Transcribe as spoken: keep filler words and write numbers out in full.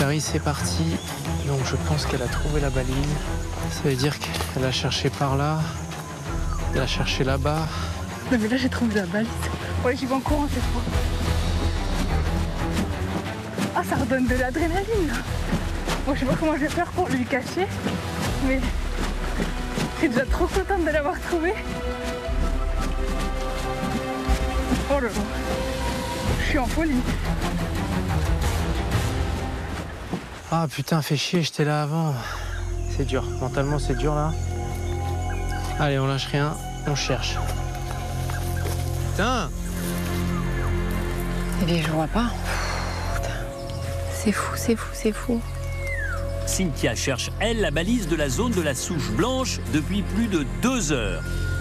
Clarisse est partie, donc je pense qu'elle a trouvé la balise. Ça veut dire qu'elle a cherché par là, elle a cherché là-bas. Non mais là j'ai trouvé la balise. Ouais, j'y vais en courant cette fois. Ah, ça redonne de l'adrénaline là. Bon, je sais pas comment je vais faire pour lui cacher, mais je suis déjà trop contente de l'avoir trouvé. Oh là là, je suis en folie. Ah putain, fais chier, j'étais là avant. C'est dur, mentalement c'est dur là. Allez, on lâche rien, on cherche. Putain! Et je vois pas. C'est fou, c'est fou, c'est fou. Cynthia cherche, elle, la balise de la zone de la souche blanche depuis plus de deux heures.